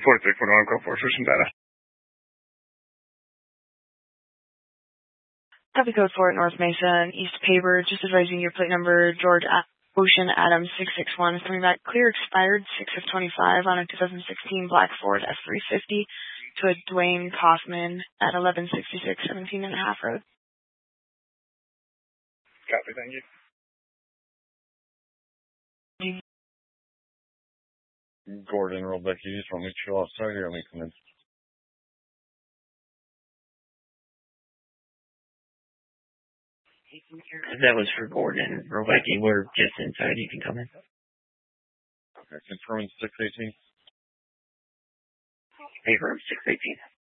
4341, go for some data. Copy code for North Mesa, East Paver, just advising your plate number, George Ocean Adams 661 is coming back clear, expired 6 of 25 on a 2016 Black Ford F350 to a Dwayne Kaufman at 1166 17 and a half Road. Copy, thank you. Gordon, real back, you just want me to chill outside here and we come in? That was for Gordon. Robecky, we're just inside. You can come in. Okay, confirming 618. Hey, room 618.